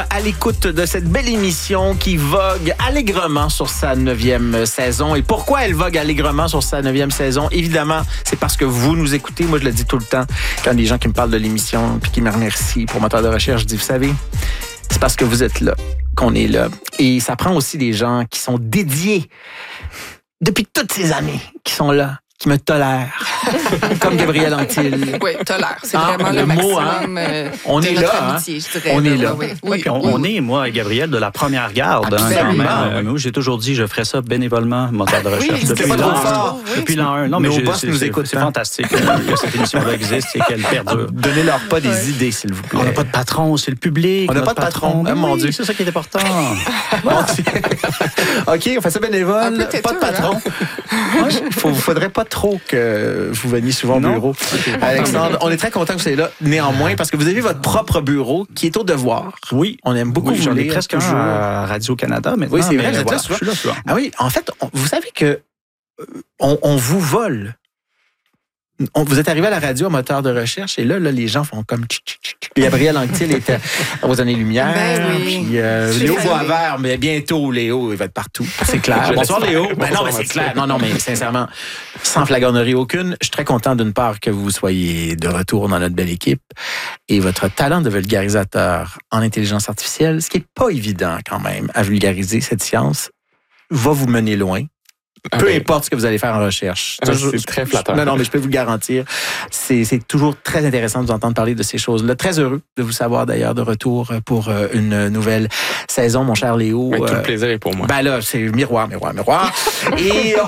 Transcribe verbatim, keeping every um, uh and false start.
À l'écoute de cette belle émission qui vogue allègrement sur sa neuvième saison. Et pourquoi elle vogue allègrement sur sa neuvième saison? Évidemment, c'est parce que vous nous écoutez. Moi, je le dis tout le temps quand des gens qui me parlent de l'émission puis qui me remercient pour moteur de recherche, je dis, vous savez, c'est parce que vous êtes là qu'on est là. Et ça prend aussi des gens qui sont dédiés depuis toutes ces années, qui sont là, qui me tolèrent, comme Gabriel Anctil. Oui, tolère. C'est Ah, vraiment le le, mot, maximum hein? euh, On de est notre là, amitié, hein? je dirais. On est là, là. Oui, Oui, oui, puis on, oui. on est, moi et Gabriel, de la première garde. Absolument. Hein, quand même. Oui. Moi, j'ai toujours dit, je ferais ça bénévolement, moteur de recherche. Oui, depuis pas trop l'an fort. un. Depuis l'an un. Non, mais Nos j'ai- boss c'est, nous c'est- écoutent c'est tant. fantastique euh, que cette émission-là existe et qu'elle perdure. Donnez-leur pas des idées, s'il vous plaît. On n'a pas de patron, c'est le public. On n'a notre pas de patron. Ah, Ben mon oui, Dieu. c'est ça qui est important. Mon Dieu. OK, on fait ça bénévole. Un peu Pas de têteux, patron. Il ne faudrait pas trop que vous veniez souvent au Non. bureau. Alexandre, on est très content que vous soyez là, néanmoins, parce que vous avez votre propre bureau qui est au devoir. Oui. On aime beaucoup Oui, vous j'en ai lire presque toujours. un à Radio-Canada maintenant. Oui, c'est vrai, mais vous êtes là voilà, souvent. je suis là souvent. Ah oui, en fait, on- vous savez que euh, on, on vous vole. On- vous êtes arrivé à la radio à moteur de recherche et là, là les gens font comme... tchic, tchic, tchic. Gabriel Anctil était aux années-lumière. Ben oui. Puis euh, Je Léo suis famille. Boisvert, mais bientôt, Léo, il va être partout. C'est clair. Je Bonsoir, l'espère. Léo. Ben non, Bonsoir, mais c'est Mathieu. clair. Non, non, mais sincèrement, sans flagornerie aucune, je suis très content d'une part que vous soyez de retour dans notre belle équipe et votre talent de vulgarisateur en intelligence artificielle, ce qui n'est pas évident quand même à vulgariser cette science, va vous mener loin. Ah Peu ben, importe ce que vous allez faire en recherche. ah, Toujours- c'est très flatteur. Non, non, mais je peux vous le garantir. C'est, c'est toujours très intéressant de vous entendre parler de ces choses-là. Très heureux de vous savoir d'ailleurs de retour pour euh, une nouvelle saison, mon cher Léo. Mais tout Euh, le plaisir est pour moi. ben là, c'est miroir, miroir, miroir. Et